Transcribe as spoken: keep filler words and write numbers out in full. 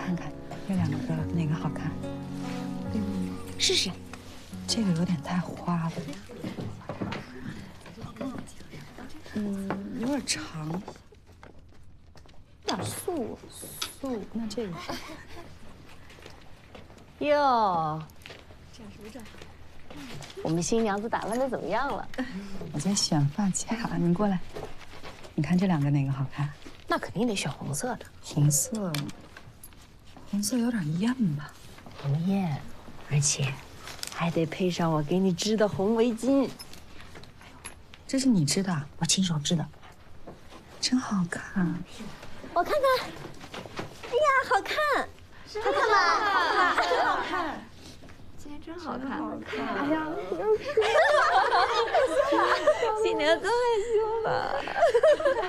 看看这两个哪个好看？ 嗯，试试。 这个有点太花了。嗯，有点长。 有点素。 素，那这个。 哟，这样是不是正好？我们新娘子打扮的怎么样了？ 我在选发卡，你过来。你看这两个哪个好看？ 那肯定得选红色的。 红色，红色有点艳吧？ 不艳，而且还得配上我给你织的红围巾。 这是你织的？ 我亲手织的， 真好看。 我看看。哎呀，好看！好看吧？ 真好看。 今天真好看， 好看！ 哎呀，不要说了，新娘更害羞了。